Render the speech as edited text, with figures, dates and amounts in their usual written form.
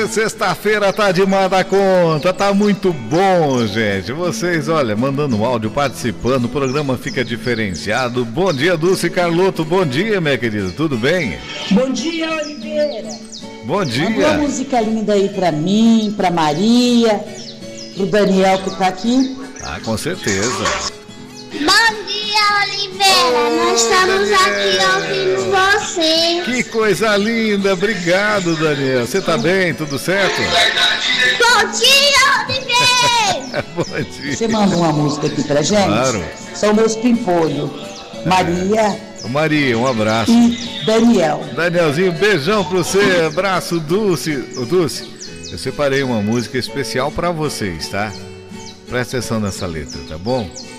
Sexta-feira tá demais da conta, tá muito bom, gente. Vocês, olha, mandando um áudio, participando, o programa fica diferenciado. Bom dia, Dulce Carlotto, bom dia, minha querida, tudo bem? Bom dia, Oliveira. Bom dia. Uma música linda aí pra mim, pra Maria, pro Daniel que tá aqui. Ah, com certeza. Bom dia, Oliveira. Nós estamos aqui ouvindo você. Que coisa linda, obrigado, Daniel. Você tá bem, tudo certo? Bom dia, Oliveira. Bom dia. Você manda uma música aqui pra gente? Claro. São meus pimpolhos. Maria Maria, um abraço. e Daniel. Danielzinho, beijão pra você, abraço, Dulce. Ô, Dulce, eu separei uma música especial pra vocês, tá? Presta atenção nessa letra, tá bom?